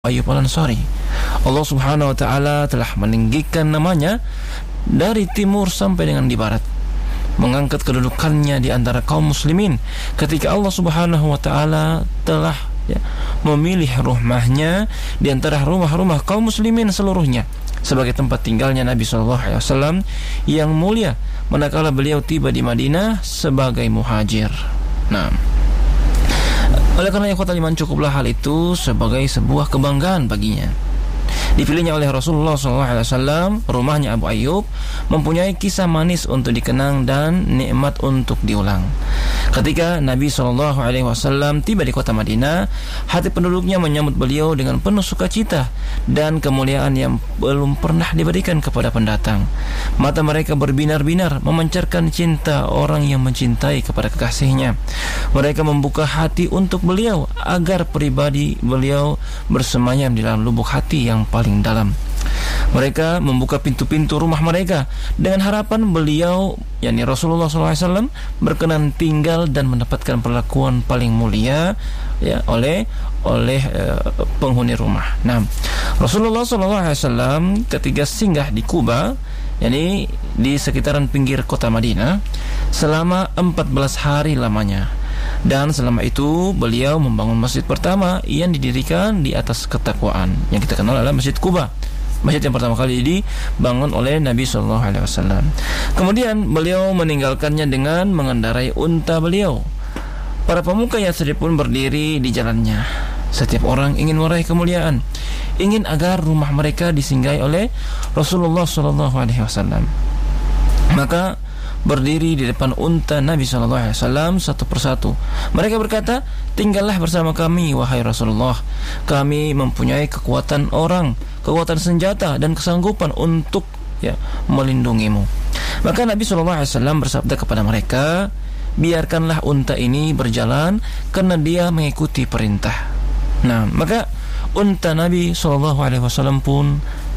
Ayyub Al-Ansari. Allah Subhanahu wa taala telah meninggikan namanya dari timur sampai dengan di barat, mengangkat kedudukannya di antara kaum muslimin ketika Allah Subhanahu wa taala telah memilih rumahnya di antara rumah-rumah kaum muslimin seluruhnya sebagai tempat tinggalnya Nabi SAW yang mulia manakala beliau tiba di Madinah sebagai muhajir. Oleh karena ikhwatal iman, cukuplah hal itu sebagai sebuah kebanggaan baginya. Dipilihnya oleh Rasulullah SAW, rumahnya Abu Ayyub mempunyai kisah manis untuk dikenang dan nikmat untuk diulang. Ketika Nabi SAW tiba di kota Madinah, hati penduduknya menyambut beliau dengan penuh sukacita dan kemuliaan yang belum pernah diberikan kepada pendatang. Mata mereka berbinar-binar memancarkan cinta orang yang mencintai kepada kekasihnya. Mereka membuka hati untuk beliau agar pribadi beliau bersemayam di dalam lubuk hati yang paling dalam. Mereka membuka pintu-pintu rumah mereka dengan harapan beliau, yakni Rasulullah SAW, berkenan tinggal dan mendapatkan perlakuan paling mulia oleh penghuni rumah. Rasulullah SAW ketika singgah di Kuba, yakni di sekitaran pinggir kota Madinah, selama 14 hari lamanya. Dan selama itu beliau membangun masjid pertama yang didirikan di atas ketakwaan, yang kita kenal adalah Masjid Kuba, masjid yang pertama kali dibangun oleh Nabi SAW. Kemudian beliau meninggalkannya dengan mengendarai unta beliau. Para pemuka Yatsrib pun berdiri di jalannya. Setiap orang ingin meraih kemuliaan, ingin agar rumah mereka disinggahi oleh Rasulullah SAW. Maka berdiri di depan unta Nabi SAW satu persatu. Mereka berkata, "Tinggallah bersama kami, wahai Rasulullah. Kami mempunyai kekuatan orang, kekuatan senjata dan kesanggupan untuk melindungimu." Maka Nabi SAW bersabda kepada mereka, "Biarkanlah unta ini berjalan karena dia mengikuti perintah." Maka unta Nabi SAW pun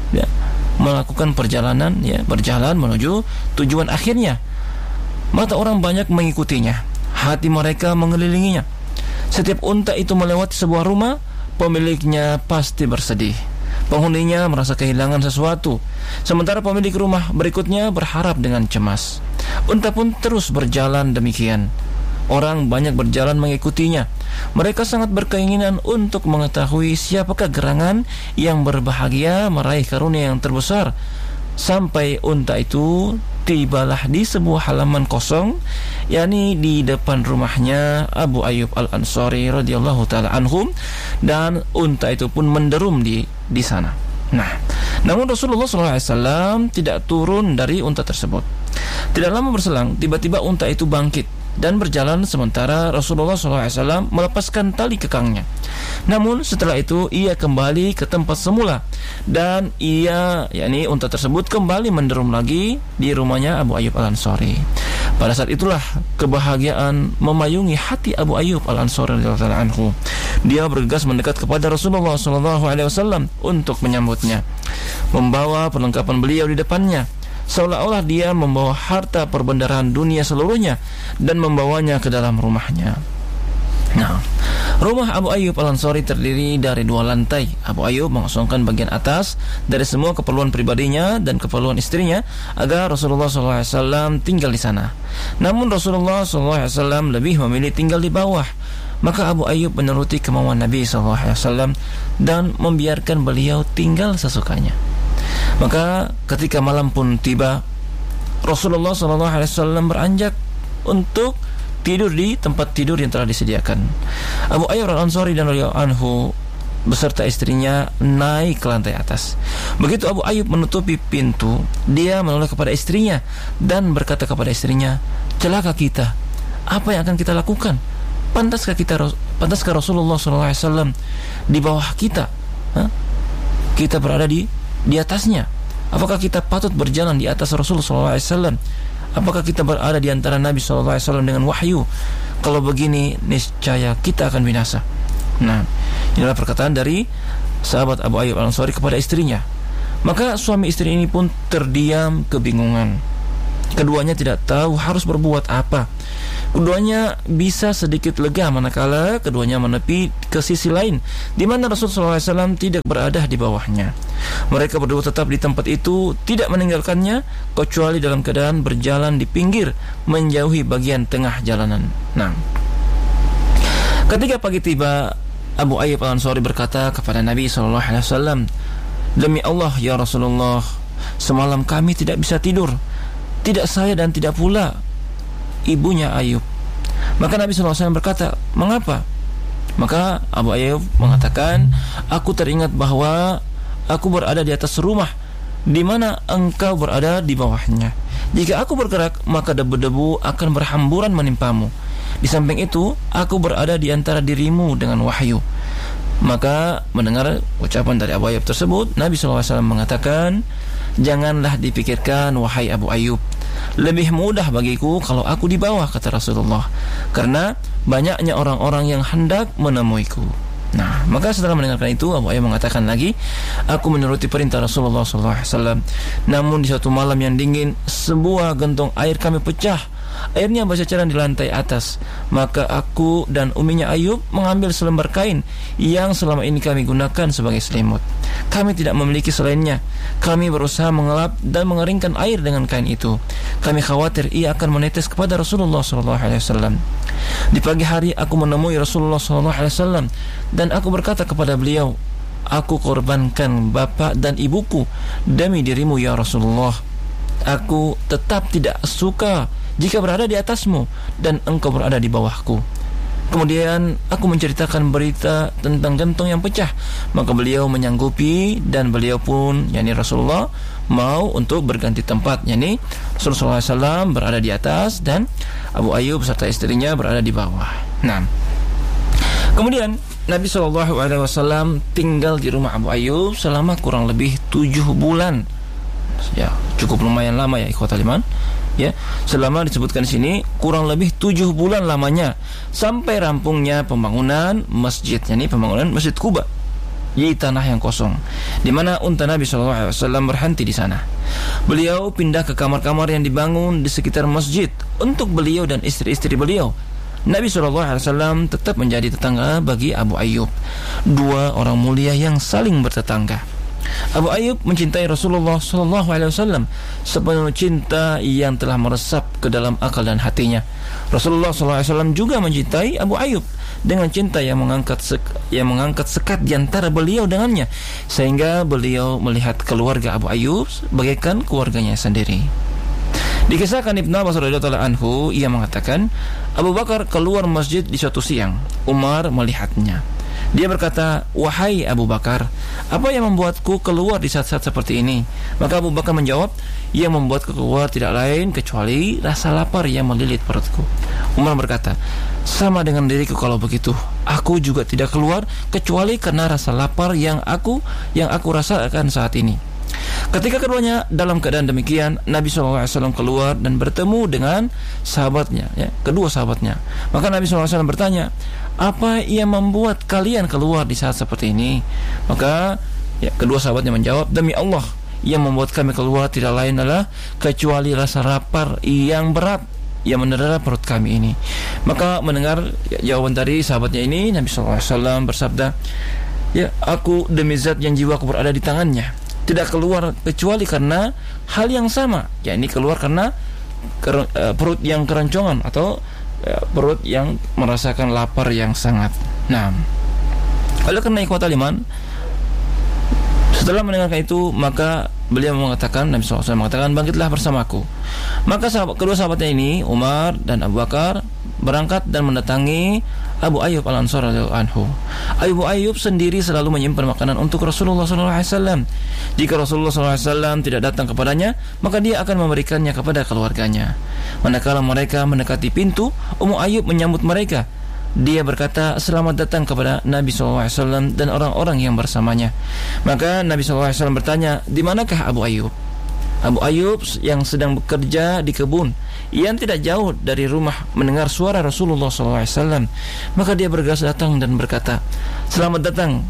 melakukan perjalanan, berjalan menuju tujuan akhirnya. Mata orang banyak mengikutinya, hati mereka mengelilinginya. Setiap unta itu melewati sebuah rumah, pemiliknya pasti bersedih. Penghuninya merasa kehilangan sesuatu, sementara pemilik rumah berikutnya berharap dengan cemas. Unta pun terus berjalan demikian. Orang banyak berjalan mengikutinya. Mereka sangat berkeinginan untuk mengetahui siapakah gerangan yang berbahagia meraih karunia yang terbesar. Sampai unta itu tibalah di sebuah halaman kosong, yakni di depan rumahnya Abu Ayyub Al-Ansari radhiyallahu taala anhum, dan unta itu pun menderum di sana. Namun Rasulullah SAW tidak turun dari unta tersebut. Tidak lama berselang, tiba-tiba unta itu bangkit dan berjalan sementara Rasulullah SAW melepaskan tali kekangnya. Namun setelah itu ia kembali ke tempat semula dan unta tersebut kembali menderum lagi di rumahnya Abu Ayyub Al-Ansari. Pada saat itulah kebahagiaan memayungi hati Abu Ayyub Al-Ansari radhiyallahu anhu. Dia bergegas mendekat kepada Rasulullah SAW untuk menyambutnya, membawa perlengkapan beliau di depannya, seolah-olah dia membawa harta perbendaharaan dunia seluruhnya dan membawanya ke dalam rumahnya. Rumah Abu Ayyub Al-Ansari terdiri dari 2 lantai. Abu Ayyub mengosongkan bagian atas dari semua keperluan pribadinya dan keperluan istrinya agar Rasulullah SAW tinggal di sana. Namun Rasulullah SAW lebih memilih tinggal di bawah. Maka Abu Ayyub menuruti kemauan Nabi SAW dan membiarkan beliau tinggal sesukanya. Maka ketika malam pun tiba, Rasulullah SAW beranjak untuk tidur di tempat tidur yang telah disediakan. Abu Ayyub Al-Ansari dan radhiyallahu anhu beserta istrinya naik ke lantai atas. Begitu Abu Ayyub menutupi pintu, dia menoleh kepada istrinya dan berkata kepada istrinya, "Celaka kita, apa yang akan kita lakukan? Pantaskah Rasulullah SAW di bawah kita? Kita berada di atasnya. Apakah kita patut berjalan di atas Rasulullah SAW? Apakah kita berada di antara Nabi SAW dengan wahyu? Kalau begini, niscaya kita akan binasa." Inilah perkataan dari sahabat Abu Ayyub Al-Ansari kepada istrinya. Maka suami istri ini pun terdiam kebingungan. Keduanya tidak tahu harus berbuat apa. Keduanya bisa sedikit lega manakala keduanya menepi ke sisi lain di mana Rasulullah SAW tidak berada di bawahnya. Mereka berdua tetap di tempat itu, tidak meninggalkannya kecuali dalam keadaan berjalan di pinggir, menjauhi bagian tengah jalanan. Nah, ketika pagi tiba, Abu Ayyub Al-Ansari berkata kepada Nabi SAW, "Demi Allah ya Rasulullah, semalam kami tidak bisa tidur, tidak saya dan tidak pula ibunya Ayub." Maka Nabi SAW berkata, "Mengapa?" Maka Abu Ayyub mengatakan, "Aku teringat bahwa aku berada di atas rumah di mana engkau berada di bawahnya. Jika aku bergerak, maka debu-debu akan berhamburan menimpamu. Di samping itu, aku berada di antara dirimu dengan wahyu." Maka mendengar ucapan dari Abu Ayyub tersebut, Nabi SAW mengatakan, "Janganlah dipikirkan wahai Abu Ayyub, lebih mudah bagiku kalau aku di bawah," kata Rasulullah, "karena banyaknya orang-orang yang hendak menemuiku." Nah, maka setelah mendengarkan itu, Abu Ayyub mengatakan lagi, "Aku menuruti perintah Rasulullah SAW. Namun di suatu malam yang dingin, sebuah gentong air kami pecah. Airnya berceceran di lantai atas. Maka aku dan uminya Ayub mengambil selembar kain yang selama ini kami gunakan sebagai selimut. Kami tidak memiliki selainnya. Kami berusaha mengelap dan mengeringkan air dengan kain itu. Kami khawatir ia akan menetes kepada Rasulullah SAW. Di pagi hari aku menemui Rasulullah SAW dan aku berkata kepada beliau, 'Aku korbankan bapak dan ibuku demi dirimu ya Rasulullah. Aku tetap tidak suka jika berada di atasmu dan engkau berada di bawahku.' Kemudian aku menceritakan berita tentang gentong yang pecah. Maka beliau menyanggupi dan beliau pun, yakni Rasulullah, mau untuk berganti tempat, yakni Rasulullah SAW berada di atas dan Abu Ayyub serta istrinya berada di bawah. Nah, kemudian Nabi SAW tinggal di rumah Abu Ayyub selama kurang lebih 7 bulan. Ya, cukup lumayan lama ya ikhwatal iman. Ya, selama disebutkan di sini kurang lebih 7 bulan lamanya sampai rampungnya pembangunan masjid, yakni pembangunan Masjid Quba di tanah yang kosong, di mana unta Nabi SAW berhenti di sana. Beliau pindah ke kamar-kamar yang dibangun di sekitar masjid untuk beliau dan istri-istri beliau. Nabi SAW tetap menjadi tetangga bagi Abu Ayyub, dua orang mulia yang saling bertetangga. Abu Ayyub mencintai Rasulullah SAW sepenuh cinta yang telah meresap ke dalam akal dan hatinya. Rasulullah SAW juga mencintai Abu Ayyub dengan cinta yang mengangkat sekat di antara beliau dengannya, sehingga beliau melihat keluarga Abu Ayyub bagaikan keluarganya sendiri. Dikisahkan Ibnu Abbas radhiyallahu anhu, ia mengatakan, Abu Bakar keluar masjid di suatu siang. Umar melihatnya. Dia berkata, "Wahai Abu Bakar, apa yang membuatku keluar di saat-saat seperti ini?" Maka Abu Bakar menjawab, "Yang membuatku keluar tidak lain kecuali rasa lapar yang melilit perutku." Umar berkata, "Sama dengan diriku kalau begitu. Aku juga tidak keluar kecuali karena rasa lapar yang aku rasakan saat ini." Ketika keduanya dalam keadaan demikian, Nabi SAW keluar dan bertemu dengan sahabatnya, kedua sahabatnya. Maka Nabi SAW bertanya, "Apa yang membuat kalian keluar di saat seperti ini?" Maka kedua sahabatnya menjawab, "Demi Allah, yang membuat kami keluar tidak lain adalah kecuali rasa lapar yang berat yang mendera perut kami ini." Maka mendengar jawaban dari sahabatnya ini, Nabi SAW bersabda, "Aku demi zat yang jiwaku berada di tangannya, tidak keluar kecuali karena hal yang sama, yakni keluar karena perut yang keroncongan atau perut yang merasakan lapar yang sangat." Nah, oleh karena ikhwatal iman, setelah mendengarkan itu, maka beliau mengatakan, Nabi SAW mengatakan, "Bangkitlah bersamaku." Maka kedua sahabatnya ini, Umar dan Abu Bakar, berangkat dan mendatangi Abu Ayyub Al-Ansari radhiyallahu anhu. Abu Ayyub sendiri selalu menyimpan makanan untuk Rasulullah SAW. Jika Rasulullah SAW tidak datang kepadanya, maka dia akan memberikannya kepada keluarganya. Manakala mereka mendekati pintu, Ummu Ayyub menyambut mereka. Dia berkata, "Selamat datang kepada Nabi SAW dan orang-orang yang bersamanya." Maka Nabi SAW bertanya, "Di manakah Abu Ayyub?" Abu Ayyub yang sedang bekerja di kebun yang tidak jauh dari rumah mendengar suara Rasulullah SAW. Maka dia bergegas datang dan berkata, "Selamat datang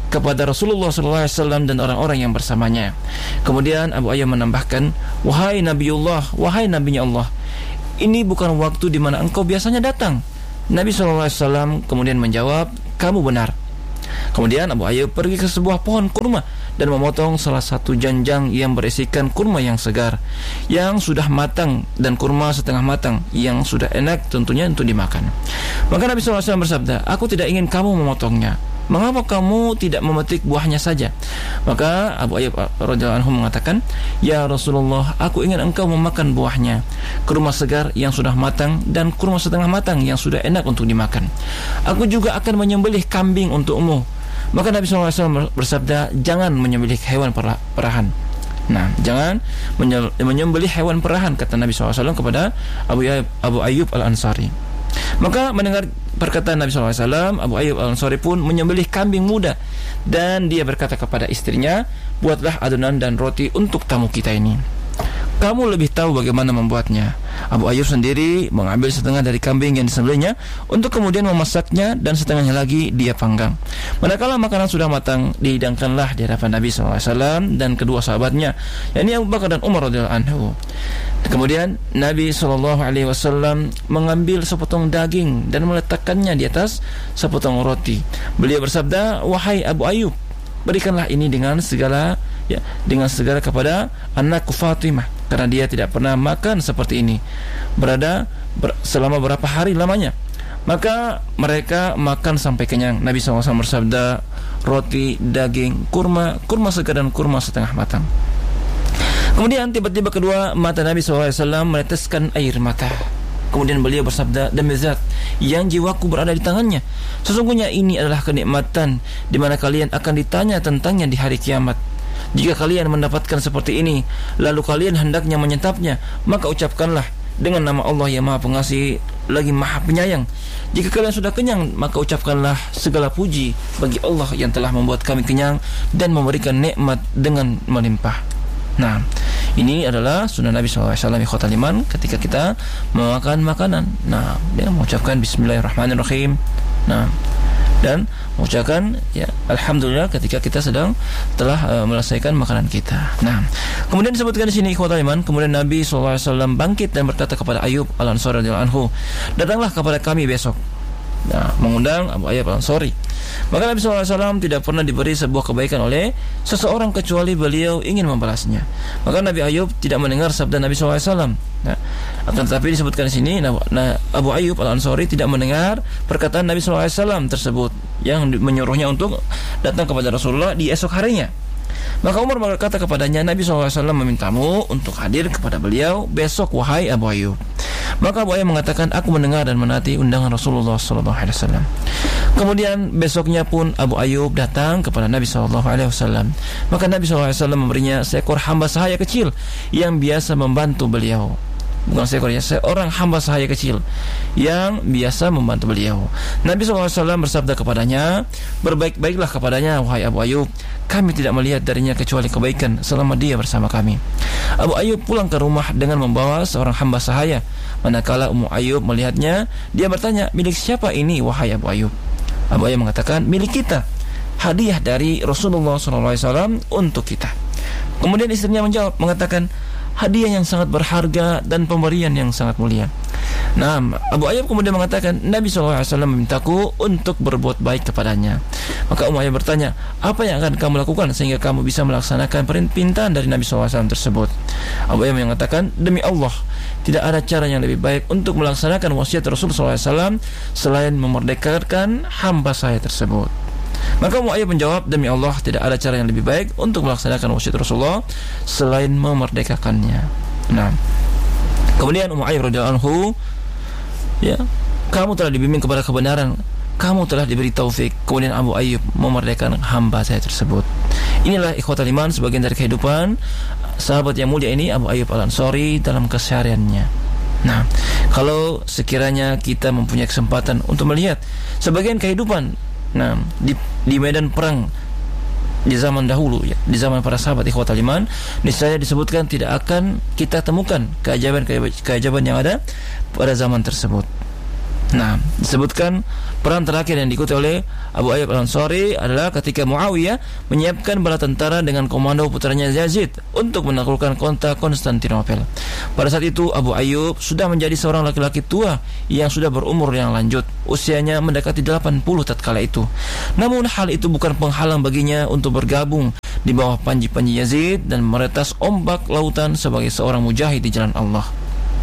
kepada Rasulullah SAW dan orang-orang yang bersamanya. Kemudian Abu Ayyub menambahkan, wahai Nabiullah, wahai Nabinya Allah, ini bukan waktu di mana engkau biasanya datang. Nabi SAW kemudian menjawab, kamu benar. Kemudian Abu Ayyub pergi ke sebuah pohon kurma dan memotong salah satu janjang yang berisikan kurma yang segar, yang sudah matang, dan kurma setengah matang yang sudah enak tentunya untuk dimakan. Maka Nabi SAW bersabda, aku tidak ingin kamu memotongnya. Mengapa kamu tidak memetik buahnya saja? Maka Abu Ayyub radhiyallahu anhu mengatakan, ya Rasulullah, aku ingin engkau memakan buahnya, kurma segar yang sudah matang dan kurma setengah matang yang sudah enak untuk dimakan. Aku juga akan menyembelih kambing untukmu. Maka Nabi SAW bersabda, jangan menyembelih hewan perahan. Nah, jangan menyembelih hewan perahan, kata Nabi SAW kepada Abu Ayyub Al-Ansari. Maka mendengar perkataan Nabi SAW, Abu Ayyub Al-Ansari pun menyembelih kambing muda, dan dia berkata kepada istrinya, buatlah adonan dan roti untuk tamu kita ini. Kamu lebih tahu bagaimana membuatnya. Abu Ayyub sendiri mengambil setengah dari kambing yang disembelihnya untuk kemudian memasaknya, dan setengahnya lagi dia panggang. Manakala makanan sudah matang, dihidangkanlah di hadapan Nabi SAW dan kedua sahabatnya, yakni Abu Bakar dan Umar radhiyallahu anhu. Kemudian Nabi SAW mengambil sepotong daging dan meletakkannya di atas sepotong roti. Beliau bersabda, wahai Abu Ayyub, berikanlah ini dengan segala kepada anakku Fatimah, karena dia tidak pernah makan seperti ini selama berapa hari lamanya. Maka mereka makan sampai kenyang. Nabi SAW bersabda, roti, daging, kurma segar dan kurma setengah matang. Kemudian tiba-tiba kedua mata Nabi SAW meneteskan air mata. Kemudian beliau bersabda, demi zat yang jiwaku berada di tangannya, sesungguhnya ini adalah kenikmatan di mana kalian akan ditanya tentangnya di hari kiamat. Jika kalian mendapatkan seperti ini, lalu kalian hendaknya menyantapnya, maka ucapkanlah dengan nama Allah yang Maha Pengasih lagi Maha Penyayang. Jika kalian sudah kenyang, maka ucapkanlah segala puji bagi Allah yang telah membuat kami kenyang dan memberikan nikmat dengan melimpah. Nah, ini adalah sunnah Nabi SAW ikhwatal iman ketika kita memakan makanan. Nah, dia mengucapkan Bismillahirrahmanirrahim. Nah, dan mengucapkan ya alhamdulillah ketika kita telah menyelesaikan makanan kita. Nah, kemudian disebutkan di sini ikhwatal iman, kemudian Nabi SAW bangkit dan berkata kepada Ayyub Al-Ansari radhiyallahu anhu, datanglah kepada kami besok. Nah, mengundang Abu Ayyub Al-Ansari. Maka Nabi SAW tidak pernah diberi sebuah kebaikan oleh seseorang kecuali beliau ingin membalasnya. Maka Nabi Ayyub tidak mendengar sabda Nabi SAW. Nah, akan tetapi disebutkan di sini, Abu Ayyub Al-Ansari tidak mendengar perkataan Nabi SAW tersebut yang menyuruhnya untuk datang kepada Rasulullah di esok harinya. Maka Umar berkata kepadanya, Nabi SAW memintamu untuk hadir kepada beliau besok, wahai Abu Ayyub. Maka Abu Ayyub mengatakan, aku mendengar dan menaati undangan Rasulullah SAW. Kemudian besoknya pun Abu Ayyub datang kepada Nabi SAW. Maka Nabi SAW memberinya seekor hamba sahaya kecil yang biasa membantu beliau. Bukan seekor, ya, seorang hamba sahaya kecil yang biasa membantu beliau. Nabi SAW bersabda kepadanya, berbaik-baiklah kepadanya, wahai Abu Ayyub, kami tidak melihat darinya kecuali kebaikan selama dia bersama kami. Abu Ayyub pulang ke rumah dengan membawa seorang hamba sahaya. Manakala Ummu Ayyub melihatnya, dia bertanya, milik siapa ini wahai Abu Ayyub? Abu Ayyub mengatakan, milik kita, hadiah dari Rasulullah SAW untuk kita. Kemudian istrinya menjawab, mengatakan, hadiah yang sangat berharga dan pemberian yang sangat mulia. Nah, Abu Ayyub kemudian mengatakan, Nabi SAW memintaku untuk berbuat baik kepadanya. Maka Ummu Ayyub bertanya, apa yang akan kamu lakukan sehingga kamu bisa melaksanakan permintaan dari Nabi SAW tersebut? Abu Ayyub mengatakan, demi Allah, tidak ada cara yang lebih baik untuk melaksanakan wasiat Rasulullah SAW selain memerdekakan hamba saya tersebut. Maka Ummu Ayyub menjawab, demi Allah, tidak ada cara yang lebih baik untuk melaksanakan wasiat Rasulullah selain memerdekakannya. Nah, kemudian Ummu Ayyub radhiyallahu anhu, ya, kamu telah dibimbing kepada kebenaran, kamu telah diberi taufik. Kemudian Abu Ayyub memerdekakan hamba saya tersebut. Inilah ikhwatal iman, sebagian dari kehidupan sahabat yang mulia ini, Abu Ayyub Al-Ansari, dalam kesehariannya. Nah, kalau sekiranya kita mempunyai kesempatan untuk melihat sebagian kehidupan, nah, di medan perang di zaman dahulu, ya, di zaman para sahabat ikhwatal iman, niscaya disebutkan tidak akan kita temukan keajaiban yang ada pada zaman tersebut. Nah, disebutkan peran terakhir yang diikuti oleh Abu Ayyub Al-Ansari adalah ketika Muawiyah menyiapkan bala tentara dengan komando putranya Yazid untuk menaklukkan kota Konstantinopel. Pada saat itu Abu Ayyub sudah menjadi seorang laki-laki tua yang sudah berumur yang lanjut, usianya mendekati 80 tatkala itu. Namun hal itu bukan penghalang baginya untuk bergabung di bawah panji-panji Yazid dan meretas ombak lautan sebagai seorang mujahid di jalan Allah.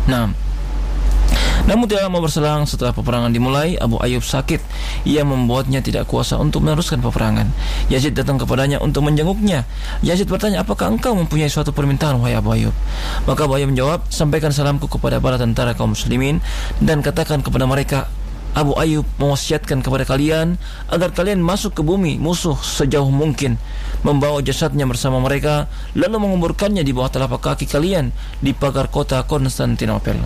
Namun tidak lama berselang setelah peperangan dimulai, Abu Ayyub sakit yang membuatnya tidak kuasa untuk meneruskan peperangan. Yazid datang kepadanya untuk menjenguknya. Yazid bertanya, apakah engkau mempunyai suatu permintaan, wahai Abu Ayyub? Maka Abu Ayyub menjawab, sampaikan salamku kepada para tentara kaum muslimin dan katakan kepada mereka, Abu Ayyub mewasiatkan kepada kalian agar kalian masuk ke bumi musuh sejauh mungkin, membawa jasadnya bersama mereka, lalu menguburkannya di bawah telapak kaki kalian di pagar kota Konstantinopel.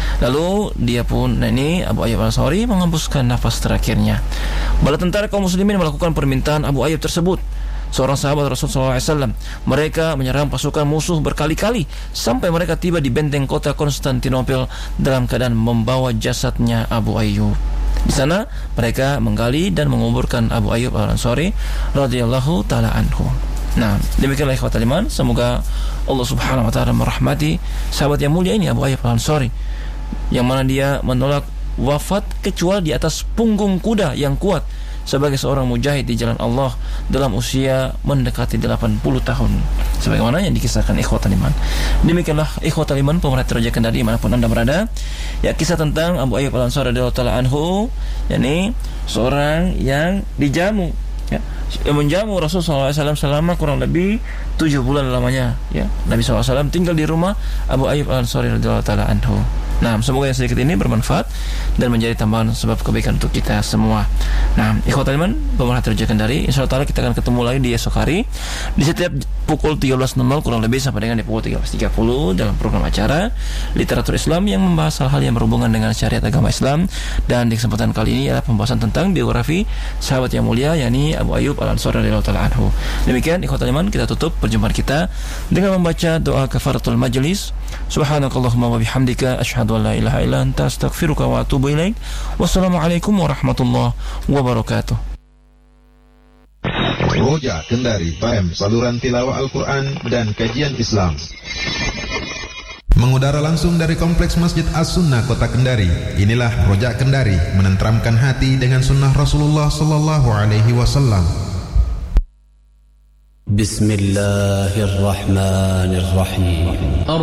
Lalu dia pun, Abu Ayyub Al-Ansari menghembuskan nafas terakhirnya. Bala tentara kaum muslimin melakukan permintaan Abu Ayyub tersebut, seorang sahabat Rasulullah SAW. Mereka menyerang pasukan musuh berkali-kali sampai mereka tiba di benteng kota Konstantinopel dalam keadaan membawa jasadnya Abu Ayyub. Di sana mereka menggali dan menguburkan Abu Ayyub Al-Ansari radhiyallahu taala anhu. Nah, demikianlah ikhwatal iman, semoga Allah Subhanahu wa taala merahmati sahabat yang mulia ini Abu Ayyub Al-Ansari, yang mana dia menolak wafat kecuali di atas punggung kuda yang kuat sebagai seorang mujahid di jalan Allah dalam usia mendekati 80 tahun, sebagaimana yang dikisahkan ikhwatal iman. Demikianlah ikhwatal iman, pemerhati Raja Kendari dimanapun anda berada, ya, kisah tentang Abu Ayyub Al-Ansari radhiyallahu taala anhu, yakni seorang yang dijamu, ya, menjamu Rasulullah SAW selama kurang lebih 7 bulan lamanya, ya. Nabi SAW tinggal di rumah Abu Ayyub Al-Ansari radhiyallahu taala anhu. Nah, semoga yang sedikit ini bermanfaat dan menjadi tambahan sebab kebaikan untuk kita semua. Nah, ikhwatal iman, pemerhati Raja Kendari, insyaallah taala kita akan ketemu lagi di esok hari di setiap pukul 13.00 kurang lebih sampai dengan di pukul 13.30 dalam program acara Literatur Islam yang membahas hal-hal yang berhubungan dengan syariat agama Islam. Dan di kesempatan kali ini adalah pembahasan tentang biografi sahabat yang mulia, yakni Abu Ayyub Al-Ansari radhiyallahu taala anhu. Demikian ikhwatal iman, kita tutup perjumpaan kita dengan membaca doa kafaratul majlis. Subhanakallahumma wa bihamdika asyhadu an la ilaha illa anta astaghfiruka wa atubu ilaik. Wassalamualaikum warahmatullahi wabarakatuh. Roja Kendari FM, saluran tilawah Al-Quran dan kajian Islam. Mengudara langsung dari Kompleks Masjid As-Sunnah Kota Kendari. Inilah Roja Kendari, menenteramkan hati dengan sunnah Rasulullah sallallahu alaihi wasallam. Bismillahirrahmanirrahim.